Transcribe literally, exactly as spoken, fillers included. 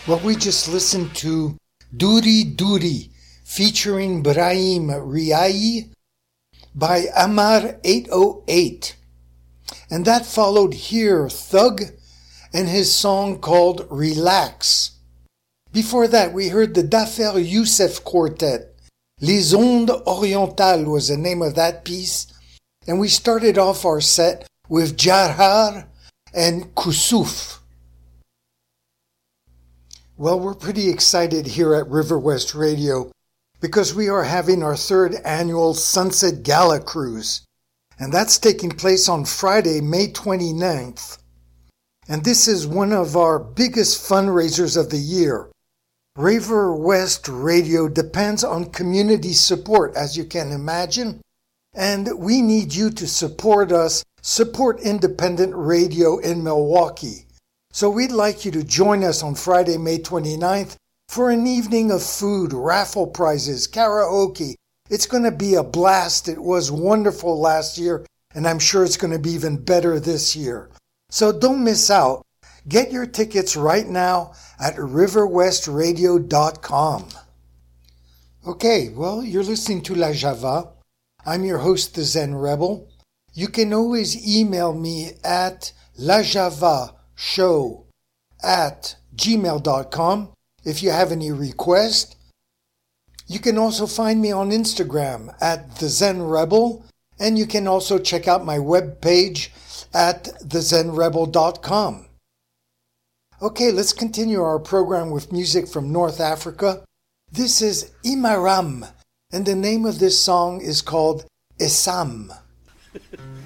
Well, we just listened to Duri Duri featuring Brahim Riai by Amar eight oh eight. And that followed here Thug and his song called Relax. Before that, we heard the Dafer Youssef Quartet. Les Ondes Orientales was the name of that piece. And we started off our set with Jarhar and Kusuf. Well, we're pretty excited here at River West Radio because we are having our third annual Sunset Gala Cruise. And that's taking place on Friday, May twenty-ninth. And this is one of our biggest fundraisers of the year. River West Radio depends on community support, as you can imagine. And we need you to support us, support independent radio in Milwaukee. So we'd like you to join us on Friday, May twenty-ninth for an evening of food, raffle prizes, karaoke. It's going to be a blast. It was wonderful last year, and I'm sure it's going to be even better this year. So don't miss out. Get your tickets right now at river west radio dot com. Okay, well, you're listening to La Java. I'm your host, the Zen Rebel. You can always email me at lajava show at gmail dot com if you have any requests. You can also find me on Instagram at the Zen Rebel, and you can also check out my webpage at the zen rebel dot com. Okay, let's continue our program with music from North Africa. This is Imaram, and the name of this song is called Essam.